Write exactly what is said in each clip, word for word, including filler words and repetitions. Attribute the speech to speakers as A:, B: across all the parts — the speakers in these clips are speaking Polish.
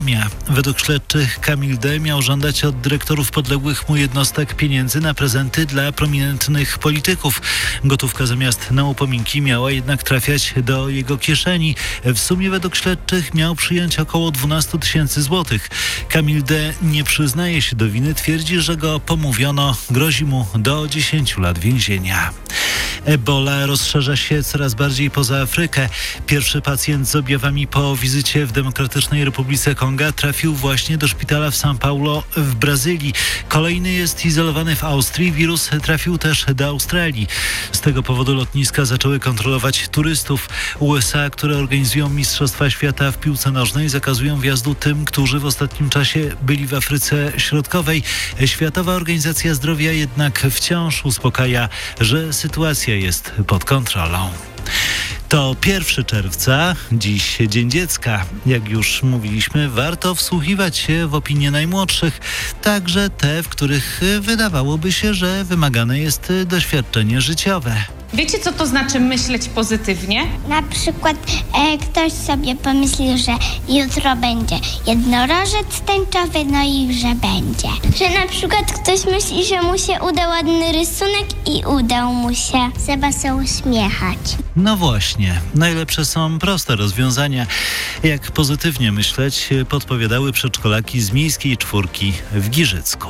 A: Według śledczych Kamil D. miał żądać od dyrektorów podległych mu jednostek pieniędzy na prezenty dla prominentnych polityków. Gotówka zamiast na upominki miała jednak trafiać do jego kieszeni. W sumie według śledczych miał przyjąć około dwanaście tysięcy złotych. Kamil D. nie przyznaje się do winy, twierdzi, że go pomówiono. Grozi mu do dziesięciu lat więzienia. Ebola rozszerza się coraz bardziej poza Afrykę. Pierwszy pacjent z objawami po wizycie w Demokratycznej Republice Konga trafił właśnie do szpitala w São Paulo w Brazylii. Kolejny jest izolowany w Austrii. Wirus trafił też do Australii. Z tego powodu lotniska zaczęły kontrolować turystów. U S A, które organizują Mistrzostwa Świata w piłce nożnej, zakazują wjazdu tym, którzy w ostatnim czasie byli w Afryce Środkowej. Światowa Organizacja Zdrowia jednak wciąż uspokaja, że sytuacja jest pod kontrolą. To pierwszego czerwca, dziś Dzień Dziecka. Jak już mówiliśmy, warto wsłuchiwać się w opinie najmłodszych, także te, w których wydawałoby się, że wymagane jest doświadczenie życiowe.
B: Wiecie, co to znaczy myśleć pozytywnie?
C: Na przykład e, ktoś sobie pomyślił, że jutro będzie jednorożec tęczowy, no i że będzie. Że na przykład ktoś myśli, że mu się uda ładny rysunek i udał mu się. Trzeba się uśmiechać.
A: No właśnie, najlepsze są proste rozwiązania. Jak pozytywnie myśleć, podpowiadały przedszkolaki z Miejskiej Czwórki w Giżycku.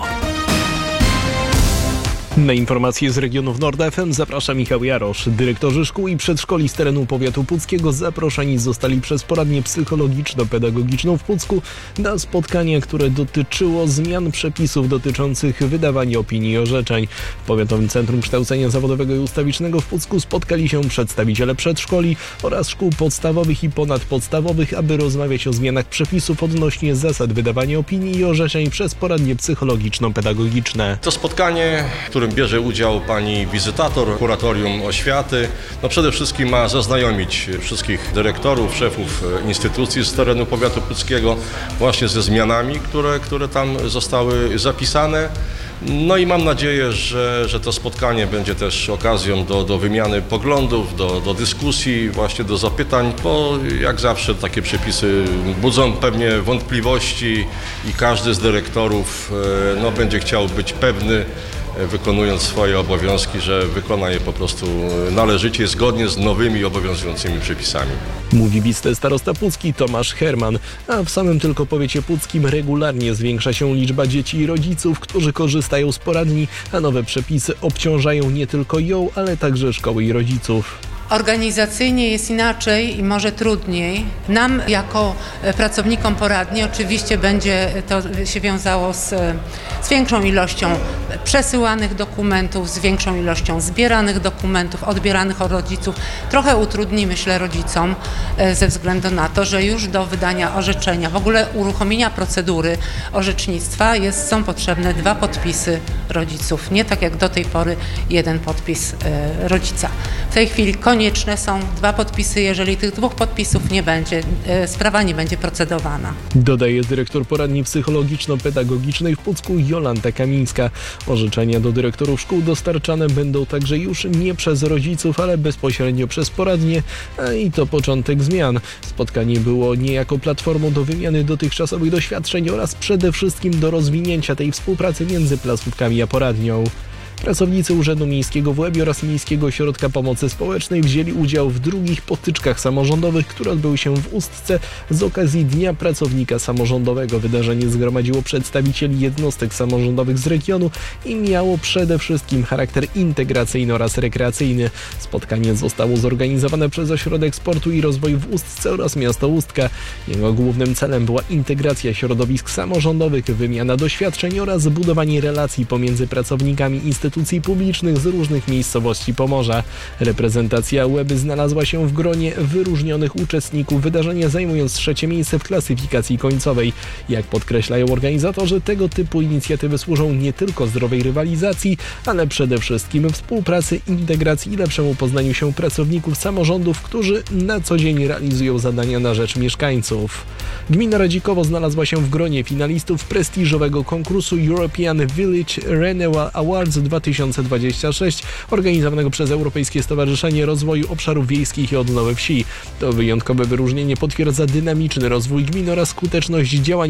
D: Na informacje z regionów Nord F M zaprasza Michał Jarosz. Dyrektorzy szkół i przedszkoli z terenu powiatu puckiego zaproszeni zostali przez poradnię psychologiczno-pedagogiczną w Pucku na spotkanie, które dotyczyło zmian przepisów dotyczących wydawania opinii i orzeczeń. W Powiatowym Centrum Kształcenia Zawodowego i Ustawicznego w Pucku spotkali się przedstawiciele przedszkoli oraz szkół podstawowych i ponadpodstawowych, aby rozmawiać o zmianach przepisów odnośnie zasad wydawania opinii i orzeczeń przez poradnie psychologiczno-pedagogiczne.
E: To spotkanie, w którym bierze udział pani wizytator Kuratorium Oświaty, no przede wszystkim ma zaznajomić wszystkich dyrektorów, szefów instytucji z terenu powiatu puckiego właśnie ze zmianami, które, które tam zostały zapisane. No i mam nadzieję, że, że to spotkanie będzie też okazją do, do wymiany poglądów, do, do dyskusji, właśnie do zapytań, bo jak zawsze takie przepisy budzą pewnie wątpliwości i każdy z dyrektorów no, będzie chciał być pewny, wykonując swoje obowiązki, że wykona je po prostu należycie, zgodnie z nowymi obowiązującymi przepisami.
D: Mówi wicestarosta pucki Tomasz Herman, a w samym tylko powiecie puckim regularnie zwiększa się liczba dzieci i rodziców, którzy korzystają z poradni, a nowe przepisy obciążają nie tylko ją, ale także szkoły i rodziców.
F: Organizacyjnie jest inaczej i może trudniej. Nam jako pracownikom poradni oczywiście będzie to się wiązało z, z większą ilością przesyłanych dokumentów, z większą ilością zbieranych dokumentów, odbieranych od rodziców. Trochę utrudni, myślę, rodzicom ze względu na to, że już do wydania orzeczenia, w ogóle uruchomienia procedury orzecznictwa jest, są potrzebne dwa podpisy rodziców. Nie tak jak do tej pory jeden podpis rodzica. W tej chwili konieczne są dwa podpisy. Jeżeli tych dwóch podpisów nie będzie, sprawa nie będzie procedowana.
D: Dodaje dyrektor poradni psychologiczno-pedagogicznej w Pucku Jolanta Kamińska. Orzeczenia do dyrektorów szkół dostarczane będą także już nie przez rodziców, ale bezpośrednio przez poradnie, a i to początek zmian. Spotkanie było niejako platformą do wymiany dotychczasowych doświadczeń oraz przede wszystkim do rozwinięcia tej współpracy między placówkami a poradnią. Pracownicy Urzędu Miejskiego w Łebie oraz Miejskiego Ośrodka Pomocy Społecznej wzięli udział w drugich potyczkach samorządowych, które odbyły się w Ustce z okazji Dnia Pracownika Samorządowego. Wydarzenie zgromadziło przedstawicieli jednostek samorządowych z regionu i miało przede wszystkim charakter integracyjny oraz rekreacyjny. Spotkanie zostało zorganizowane przez Ośrodek Sportu i Rozwoju w Ustce oraz miasto Ustka. Jego głównym celem była integracja środowisk samorządowych, wymiana doświadczeń oraz budowanie relacji pomiędzy pracownikami instytucji instytucji publicznych z różnych miejscowości Pomorza. Reprezentacja Łeby znalazła się w gronie wyróżnionych uczestników wydarzenia, zajmując trzecie miejsce w klasyfikacji końcowej. Jak podkreślają organizatorzy, tego typu inicjatywy służą nie tylko zdrowej rywalizacji, ale przede wszystkim współpracy, integracji i lepszemu poznaniu się pracowników samorządów, którzy na co dzień realizują zadania na rzecz mieszkańców. Gmina Radzikowo znalazła się w gronie finalistów prestiżowego konkursu European Village Renewal Awards dwa dwa tysiące dwudziesty szósty organizowanego przez Europejskie Stowarzyszenie Rozwoju Obszarów Wiejskich i Odnowy Wsi. To wyjątkowe wyróżnienie potwierdza dynamiczny rozwój gmin oraz skuteczność działań